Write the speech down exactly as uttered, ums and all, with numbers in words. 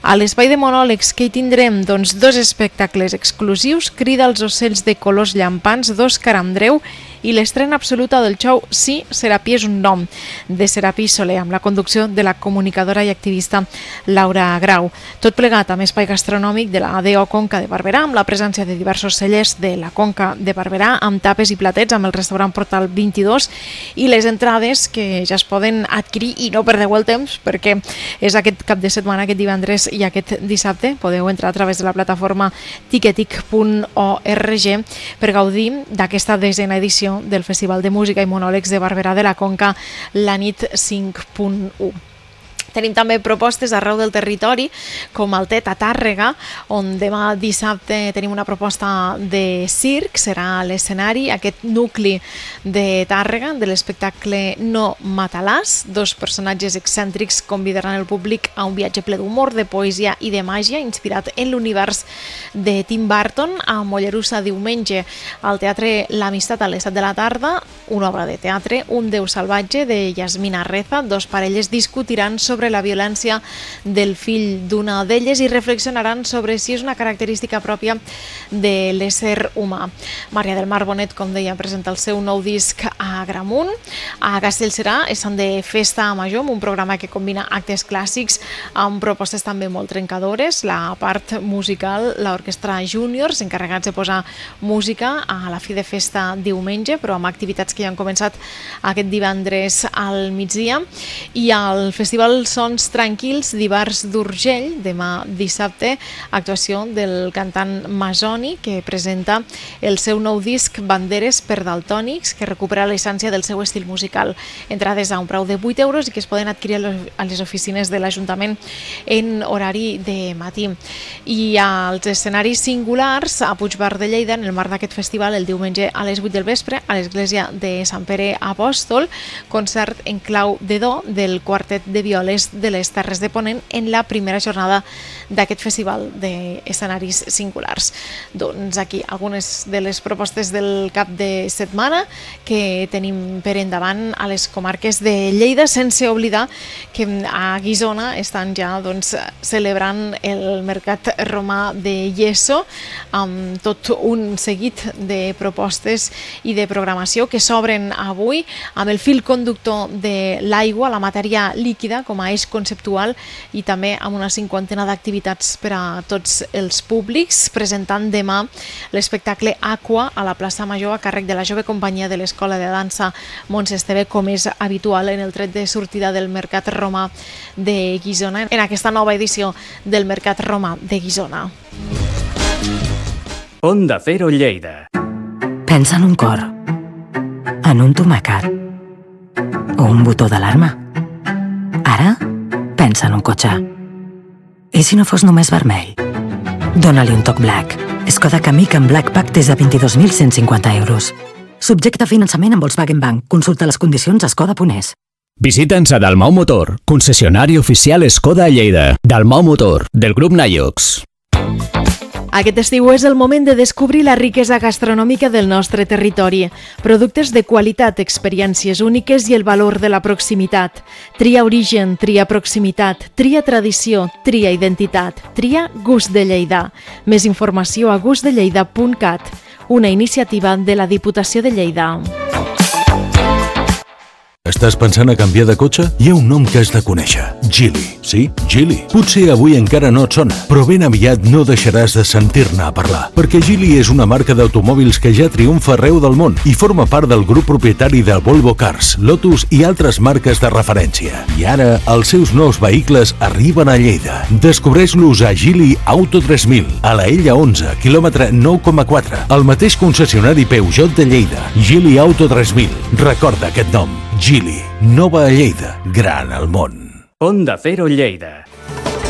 A l'espai de monòlegs que hi tindrem doncs, dos espectacles exclusius, Crida els ocells de colors llampants d'Òscar Andreu i l'estrena absoluta del show Sí, Serapí és un nom, de Serapí Soler, amb la conducció de la comunicadora i activista Laura Grau. Tot plegat amb espai gastronòmic de la A D O Conca de Barberà, amb la presència de diversos cellers de la Conca de Barberà, amb tapes i platets, amb el restaurant Portal vint-i-dos, i les entrades que ja es poden adquirir i no perdeu el temps, perquè és aquest cap de setmana, aquest divendres i aquest dissabte. Podeu entrar a través de la plataforma ticketic punt org per gaudir d'aquesta desena edició del Festival de Música i Monòlegs de Barberà de la Conca, la nit cinc punt u. Tenim també propostes arreu del territori, com el Tet a Tàrrega, on demà dissabte tenim una proposta de circ, serà a l'escenari, aquest nucli de Tàrrega, de l'espectacle No Matalàs. Dos personatges excèntrics convidaran el públic a un viatge ple d'humor, de poesia i de màgia, inspirat en l'univers de Tim Burton, a Mollerussa diumenge, al Teatre L'Amistat a les set de la tarda, una obra de teatre, Un Déu salvatge, de Yasmina Reza. Dos parelles discutiran sobre la violència del fill d'una d'elles i reflexionaran sobre si és una característica pròpia de l'ésser humà. Maria del Mar Bonet, com deia, presenta el seu nou disc a Gramunt. A Castellserà estan de festa major, amb un programa que combina actes clàssics amb propostes també molt trencadores. La part musical, l'Orquestra Júniors, encarregats de posar música a la fi de festa diumenge, però amb activitats que ja han començat aquest divendres al migdia. I al Festival Sons Tranquils d'Ivars d'Urgell, demà dissabte, actuació del cantant Masoni, que presenta el seu nou disc Banderes per Daltònics, que recupera l'essència del seu estil musical. Entrades a un preu de vuit euros i que es poden adquirir a les oficines de l'Ajuntament en horari de matí. I als escenaris singulars, a Puigverd de Lleida, en el marc d'aquest festival, el diumenge a les vuit del vespre, a l'església de Sant Pere Apòstol, concert en clau de do del quartet de violes de les Terres de Ponent en la primera jornada d'aquest festival d'escenaris singulars. Doncs aquí algunes de les propostes del cap de setmana que tenim per endavant a les comarques de Lleida, sense oblidar que a Guissona estan ja doncs, celebrant el Mercat Romà de Llesso, amb tot un seguit de propostes i de programació que s'obren avui amb el fil conductor de l'aigua, la matèria líquida, com a eix conceptual, i també amb una cinquantena d'activitats per a tots els públics, presentant demà l'espectacle Aqua a la plaça Major a càrrec de la jove companyia de l'Escola de Dansa Montse Esteve, com és habitual en el tret de sortida del Mercat Romà de Guissona, en aquesta nova edició del Mercat Romà de Guissona. Onda Cero Lleida. Pensa en un cor, en un tomàquet o un botó d'alarma. Ara, pensa en un cotxe. I si no fos només vermell? Dóna-li un toc Black. Skoda Kamiq en Black Pack des de vint-i-dos mil cent cinquanta euros. Subjecte a finançament amb Volkswagen Bank. Consulta les condicions a skoda punt es. Visita'ns a Dalmau Motor, concessionari oficial Skoda a Lleida. Dalmau Motor, del grup Naiox. Aquest estiu és el moment de descobrir la riquesa gastronòmica del nostre territori. Productes de qualitat, experiències úniques i el valor de la proximitat. Tria origen, tria proximitat, tria tradició, tria identitat, tria gust de Lleida. Més informació a gust de lleida punt cat, una iniciativa de la Diputació de Lleida. Estàs pensant a canviar de cotxe? Hi ha un nom que has de conèixer. Geely. Sí, Geely. Potser avui encara no et sona, però ben aviat no deixaràs de sentir-ne a parlar, perquè Geely és una marca d'automòbils que ja triomfa arreu del món i forma part del grup propietari de Volvo Cars, Lotus i altres marques de referència. I ara, els seus nous vehicles arriben a Lleida. Descobreix-los a Geely Auto tres mil, a la Ella onze, quilòmetre nou coma quatre, el mateix concessionari Peugeot de Lleida. Geely Auto tres mil. Recorda aquest nom. Geely, nova a Lleida, gran al món. Onda Cero Lleida.